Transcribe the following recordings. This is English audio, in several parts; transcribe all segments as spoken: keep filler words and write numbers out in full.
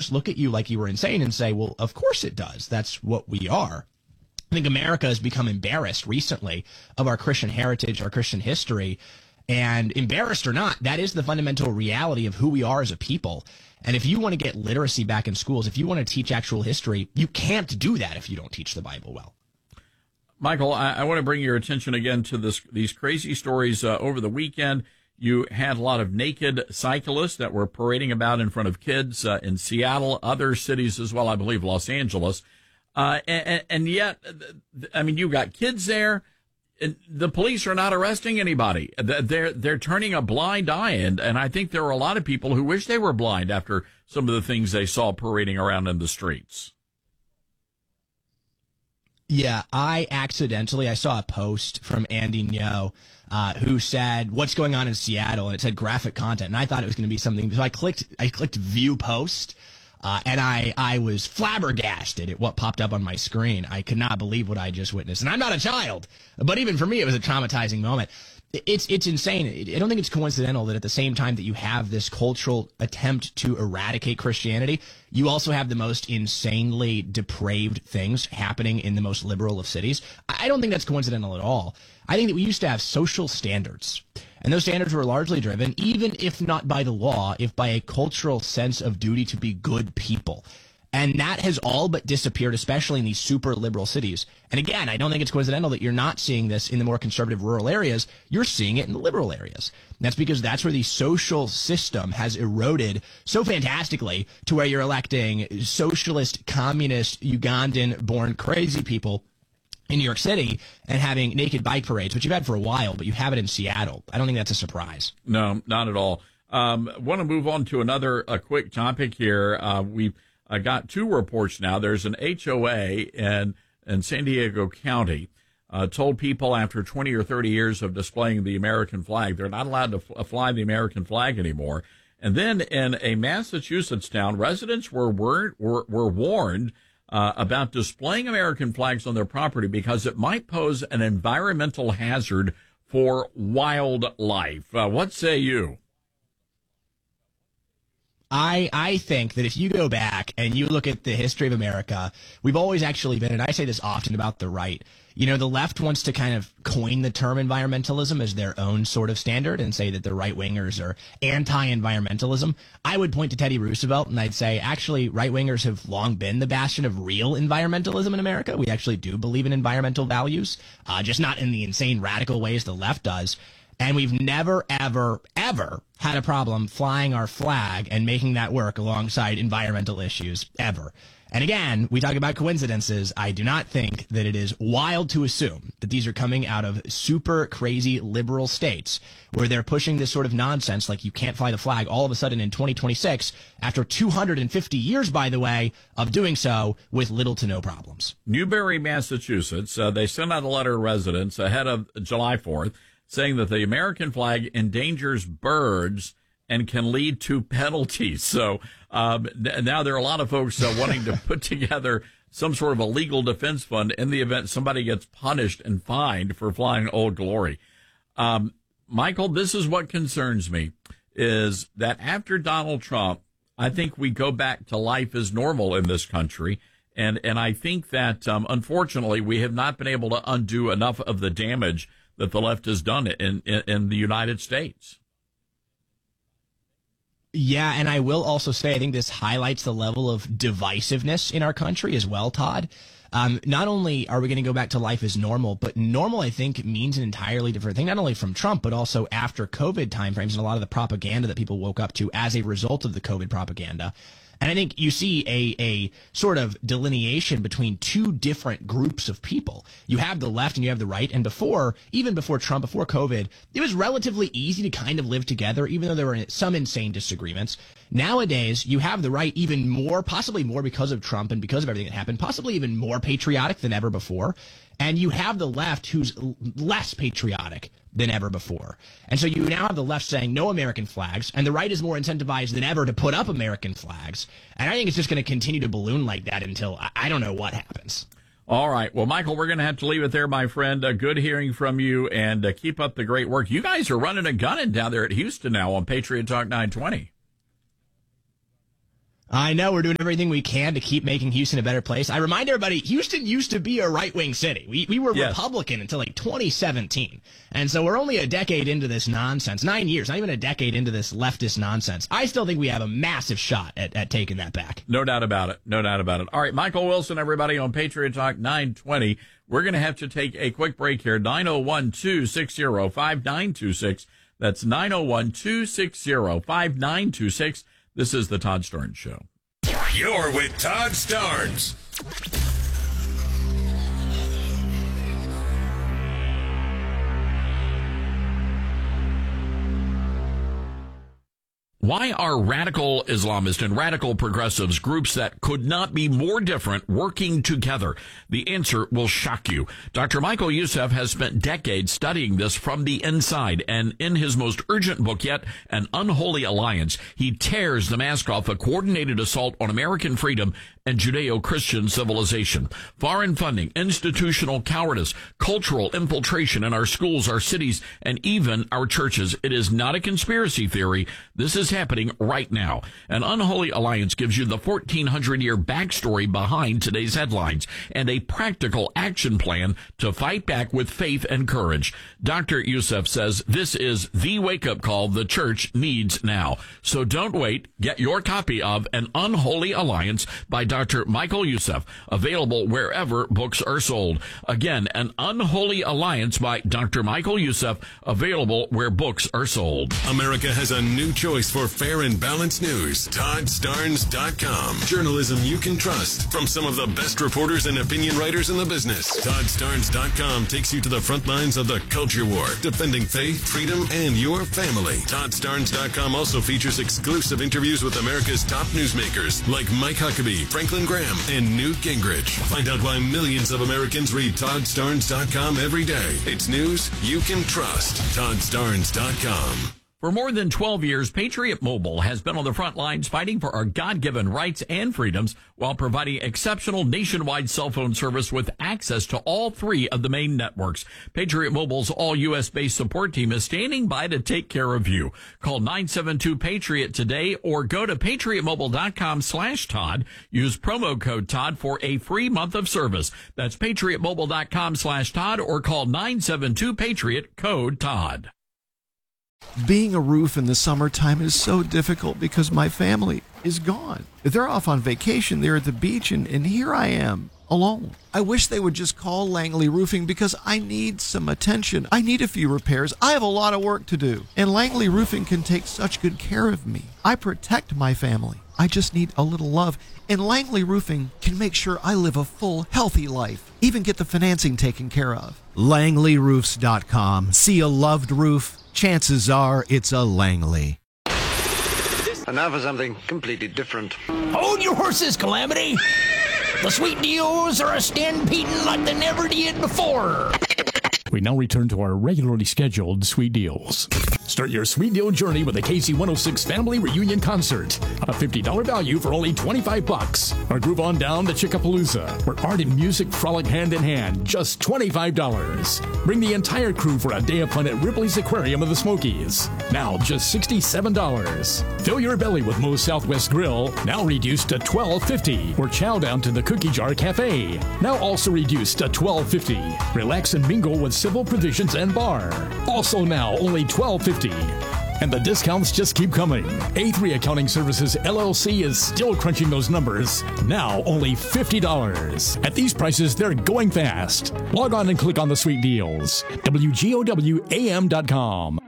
just look at you like you were insane and say, well, of course it does. That's what we are. I think America has become embarrassed recently of our Christian heritage, our Christian history. And embarrassed or not, that is the fundamental reality of who we are as a people. And if you want to get literacy back in schools, if you want to teach actual history, you can't do that if you don't teach the Bible well. Michael, I, I want to bring your attention again to this, these crazy stories uh, over the weekend. You had a lot of naked cyclists that were parading about in front of kids uh, in Seattle, other cities as well, I believe Los Angeles. Uh, and, and yet, I mean, you've got kids there. The police are not arresting anybody. They're, they're turning a blind eye. And, and I think there are a lot of people who wish they were blind after some of the things they saw parading around in the streets. Yeah, I accidentally, I saw a post from Andy Ngo, uh, who said, what's going on in Seattle? And it said graphic content. And I thought it was going to be something. So I clicked, I clicked view post, uh, and I, I was flabbergasted at what popped up on my screen. I could not believe what I just witnessed. And I'm not a child, but even for me, it was a traumatizing moment. It's, it's insane. I don't think it's coincidental that at the same time that you have this cultural attempt to eradicate Christianity, you also have the most insanely depraved things happening in the most liberal of cities. I don't think that's coincidental at all. I think that we used to have social standards, and those standards were largely driven, even if not by the law, if by a cultural sense of duty to be good people. And that has all but disappeared, especially in these super liberal cities. And again, I don't think it's coincidental that you're not seeing this in the more conservative rural areas. You're seeing it in the liberal areas. And that's because that's where the social system has eroded so fantastically to where you're electing socialist, communist, Ugandan-born crazy people in New York City and having naked bike parades, which you've had for a while, but you have it in Seattle. I don't think that's a surprise. No, not at all. Um, want to move on to another a quick topic here. Uh, we've I got two reports now. There's an H O A in, in San Diego County, uh, told people after twenty or thirty years of displaying the American flag, they're not allowed to f- fly the American flag anymore. And then in a Massachusetts town, residents were, were, were, were warned, uh, about displaying American flags on their property because it might pose an environmental hazard for wildlife. Uh, what say you? I, I think that if you go back and you look at the history of America, we've always actually been, and I say this often about the right, you know, the left wants to kind of coin the term environmentalism as their own sort of standard and say that the right-wingers are anti-environmentalism. I would point to Teddy Roosevelt and I'd say, actually, right-wingers have long been the bastion of real environmentalism in America. We actually do believe in environmental values, uh, just not in the insane radical ways the left does. And we've never, ever, ever had a problem flying our flag and making that work alongside environmental issues, ever. And again, we talk about coincidences. I do not think that it is wild to assume that these are coming out of super crazy liberal states where they're pushing this sort of nonsense like you can't fly the flag all of a sudden in twenty twenty-six after two hundred fifty years, by the way, of doing so with little to no problems. Newbury, Massachusetts, uh, they sent out a letter to residents ahead of July fourth saying that the American flag endangers birds and can lead to penalties. So um, now there are a lot of folks uh, wanting to put together some sort of a legal defense fund in the event somebody gets punished and fined for flying Old Glory. Um, Michael, this is what concerns me, is that after Donald Trump, I think we go back to life as normal in this country. And, and I think that, um, unfortunately, we have not been able to undo enough of the damage that the left has done in, in, in the United States. Yeah, and I will also say I think this highlights the level of divisiveness in our country as well, Todd. Um, not only are we going to go back to life as normal, but normal, I think, means an entirely different thing, not only from Trump, but also after COVID timeframes and a lot of the propaganda that people woke up to as a result of the COVID propaganda. And I think you see a, a sort of delineation between two different groups of people. You have the left and you have the right. And before, even before Trump, before COVID, it was relatively easy to kind of live together, even though there were some insane disagreements. Nowadays, you have the right even more, possibly more because of Trump and because of everything that happened, possibly even more patriotic than ever before. And you have the left who's less patriotic than ever before. And so you now have the left saying no American flags, and the right is more incentivized than ever to put up American flags. And I think it's just going to continue to balloon like that until I don't know what happens. All right. Well, Michael, we're going to have to leave it there, my friend. Uh, good hearing from you, and uh, keep up the great work. You guys are running and gunning down there at Houston now on Patriot Talk nine twenty. I know we're doing everything we can to keep making Houston a better place. I remind everybody, Houston used to be a right-wing city. We we were yes. Republican until like twenty seventeen. And so we're only a decade into this nonsense. Nine years, not even a decade into this leftist nonsense. I still think we have a massive shot at, at taking that back. No doubt about it. No doubt about it. All right, Michael Wilson, everybody on Patriot Talk nine twenty. We're going to have to take a quick break here. nine oh one, two six zero, five nine two six. That's nine oh one, two six zero, five nine two six. This is the Todd Starnes Show. You're with Todd Starnes. Why are radical Islamists and radical progressives, groups that could not be more different, working together? The answer will shock you. Doctor Michael Youssef has spent decades studying this from the inside, and in his most urgent book yet, An Unholy Alliance, he tears the mask off a coordinated assault on American freedom and Judeo-Christian civilization. Foreign funding, institutional cowardice, cultural infiltration in our schools, our cities, and even our churches. It is not a conspiracy theory. This is happening right now. An Unholy Alliance gives you the fourteen hundred year backstory behind today's headlines and a practical action plan to fight back with faith and courage. Doctor Youssef says this is the wake-up call the church needs now. So don't wait. Get your copy of An Unholy Alliance by Doctor Michael Youssef, available wherever books are sold. Again, An Unholy Alliance by Doctor Michael Youssef, available where books are sold. America has a new choice for fair and balanced news. Todd Starnes dot com. Journalism you can trust from some of the best reporters and opinion writers in the business. Todd Starnes dot com takes you to the front lines of the culture war, defending faith, freedom, and your family. Todd Starnes dot com also features exclusive interviews with America's top newsmakers like Mike Huckabee, Franklin Graham, and Newt Gingrich. Find out why millions of Americans read Todd Starnes dot com every day. It's news you can trust. Todd Starnes dot com. For more than twelve years, Patriot Mobile has been on the front lines fighting for our God-given rights and freedoms while providing exceptional nationwide cell phone service with access to all three of the main networks. Patriot Mobile's all-U S-based support team is standing by to take care of you. Call nine seven two PATRIOT today or go to patriot mobile dot com slash Todd. Use promo code Todd for a free month of service. That's patriot mobile dot com slash Todd or call nine seven two PATRIOT, code Todd. Being a roof in the summertime is so difficult because my family is gone. They're off on vacation. They're at the beach, and, and here I am, alone. I wish they would just call Langley Roofing because I need some attention. I need a few repairs. I have a lot of work to do. And Langley Roofing can take such good care of me. I protect my family. I just need a little love. And Langley Roofing can make sure I live a full, healthy life. Even get the financing taken care of. Langley Roofs dot com. See a loved roof? Chances are it's a Langley. And now for something completely different. Hold your horses, Calamity. The sweet deals are a stampeding like they never did before. We now return to our regularly scheduled Sweet Deals. Start your Sweet Deal journey with the K C one oh six Family Reunion Concert. A fifty dollars value for only twenty-five bucks. Or groove on down to Chickapalooza, where art and music frolic hand in hand, just twenty-five dollars. Bring the entire crew for a day of fun at Ripley's Aquarium of the Smokies. Now just sixty-seven dollars. Fill your belly with Moe's Southwest Grill, now reduced to twelve fifty. Or chow down to the Cookie Jar Cafe, now also reduced to twelve fifty. Relax and mingle with Civil Provisions and Bar, also now only twelve fifty. And the discounts just keep coming. A three Accounting Services L L C is still crunching those numbers. Now only fifty dollars. At these prices, they're going fast. Log on and click on the Sweet Deals. W G O W A M dot com.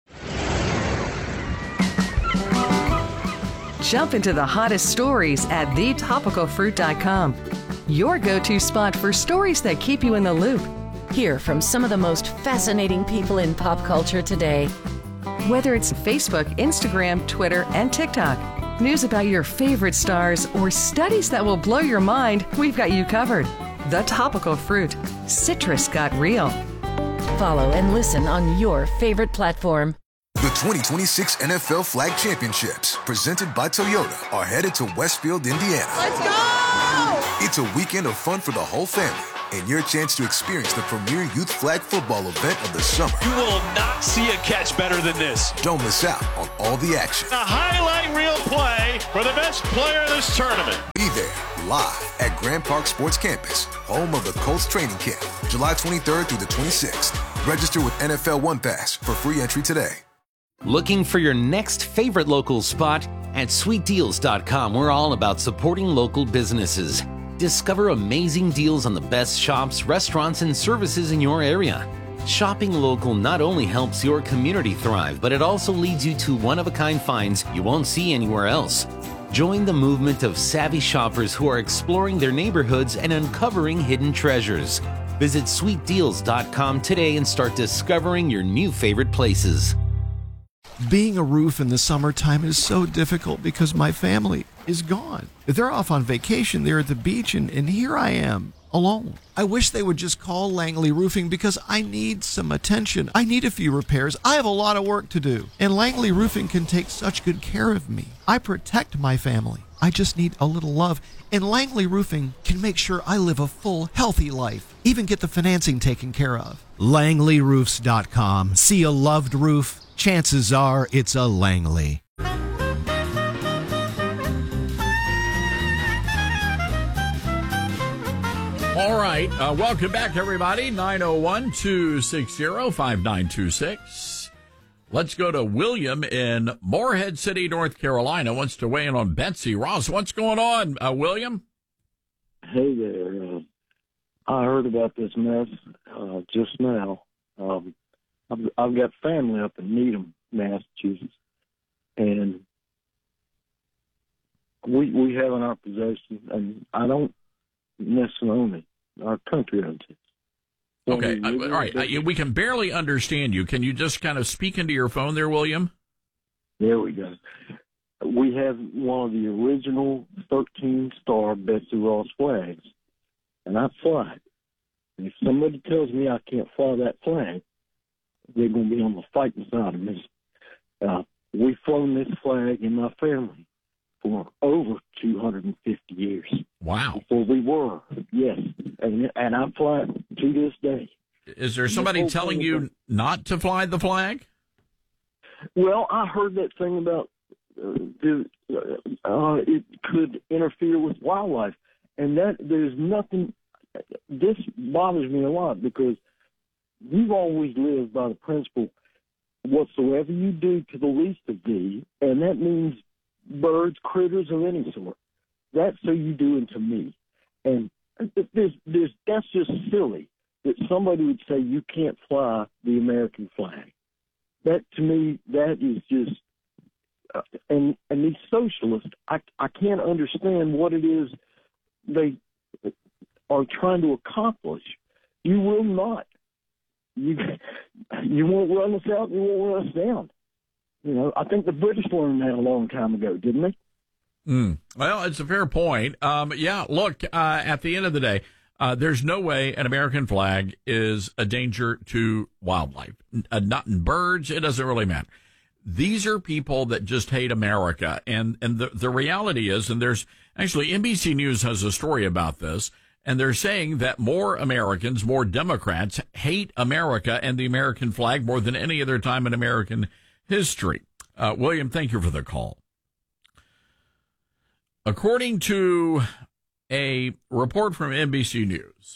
Jump into the hottest stories at the topical fruit dot com. Your go-to spot for stories that keep you in the loop. Hear from some of the most fascinating people in pop culture today. Whether it's Facebook, Instagram, Twitter, and TikTok, news about your favorite stars, or studies that will blow your mind, we've got you covered. The Topical Fruit. Citrus got real. Follow and listen on your favorite platform. The twenty twenty-six N F L Flag Championships, presented by Toyota, are headed to Westfield, Indiana. Let's go! It's a weekend of fun for the whole family. and your chance to experience the premier youth flag football event of the summer. You will not see a catch better than this. Don't miss out on all the action. A highlight reel play for the best player of this tournament. Be there live at Grand Park Sports Campus, home of the Colts training camp, July twenty-third through the twenty-sixth. Register with N F L One Pass for free entry today. Looking for your next favorite local spot? At sweet deals dot com, we're all about supporting local businesses. Discover amazing deals on the best shops, restaurants, and services in your area. Shopping local not only helps your community thrive, but it also leads you to one-of-a-kind finds you won't see anywhere else. Join the movement of savvy shoppers who are exploring their neighborhoods and uncovering hidden treasures. Visit sweet deals dot com today and start discovering your new favorite places. Being a roof in the summertime is so difficult because my family is gone. They're off on vacation, they're at the beach, and, and here I am, alone. I wish they would just call Langley Roofing because I need some attention. I need a few repairs. I have a lot of work to do. And Langley Roofing can take such good care of me. I protect my family. I just need a little love. And Langley Roofing can make sure I live a full, healthy life. Even get the financing taken care of. Langley Roofs dot com. See a loved roof? Chances are it's a Langley. All right. Uh, welcome back, everybody. nine oh one, two six zero, five nine two six. Let's go to William in Morehead City, North Carolina. Wants to weigh in on Betsy Ross. What's going on, uh, William? Hey there. Uh, I heard about this mess uh, just now. Um, I've, I've got family up in Needham, Massachusetts, and we we have in our possession, and I don't necessarily own it. Our country owns it. So okay, uh, all right. Uh, we can barely understand you. Can you just kind of speak into your phone there, William? There we go. We have one of the original thirteen star Betsy Ross flags, and I fly it. And if somebody tells me I can't fly that flag, they're going to be on the fighting side of me. Uh, we've flown this flag in my family for over two hundred fifty years. Wow. Before we were, yes. And, and I fly it to this day. Is there somebody telling you not to fly the flag? Well, I heard that thing about uh, the, uh, it could interfere with wildlife. And that there's nothing, this bothers me a lot because you've always lived by the principle, whatsoever you do to the least of thee, and that means birds, critters of any sort, that's so you do unto me. And there's, there's, that's just silly that somebody would say you can't fly the American flag. That, to me, that is just, uh, and, and these socialists, I, I can't understand what it is they are trying to accomplish. You will not. You you won't run us out, you won't run us down. You know, I think the British learned that a long time ago, didn't they? Mm. Well, it's a fair point. Um, yeah, look, uh, at the end of the day, uh, there's no way an American flag is a danger to wildlife. Uh, not in birds, it doesn't really matter. These are people that just hate America. And, and the, the reality is, and there's actually N B C News has a story about this, and they're saying that more Americans, more Democrats, hate America and the American flag more than any other time in American history. Uh, William, thank you for the call. According to a report from N B C News,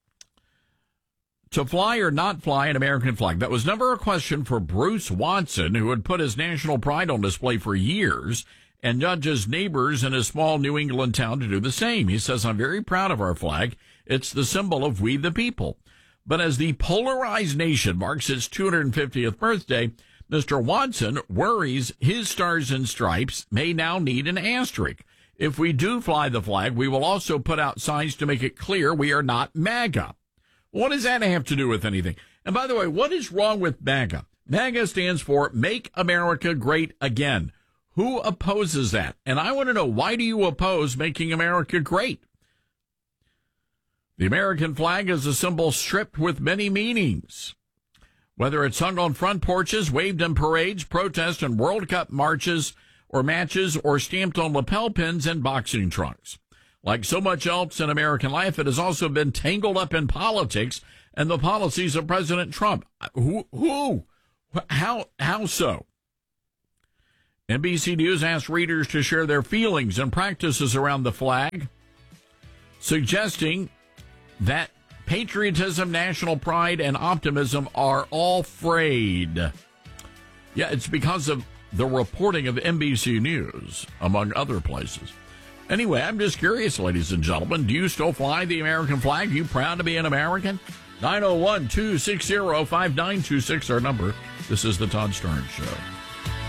to fly or not fly an American flag, that was never a question for Bruce Watson, who had put his national pride on display for years and nudges neighbors in a small New England town to do the same. He says, I'm very proud of our flag. It's the symbol of we the people. But as the polarized nation marks its two hundred fiftieth birthday, Mister Watson worries his stars and stripes may now need an asterisk. If we do fly the flag, we will also put out signs to make it clear we are not MAGA. What does that have to do with anything? And by the way, what is wrong with MAGA? MAGA stands for Make America Great Again. Who opposes that? And I want to know, why do you oppose making America great? The American flag is a symbol stripped with many meanings. Whether it's hung on front porches, waved in parades, protests, and World Cup marches or matches, or stamped on lapel pins and boxing trunks. Like so much else in American life, it has also been tangled up in politics and the policies of President Trump. Who? Who? How? How so? N B C News asked readers to share their feelings and practices around the flag, suggesting that patriotism, national pride, and optimism are all frayed. Yeah, it's because of the reporting of N B C News, among other places. Anyway, I'm just curious, ladies and gentlemen, do you still fly the American flag? Are you proud to be an American? nine oh one, two six zero, five nine two six, our number. This is the Todd Starnes Show.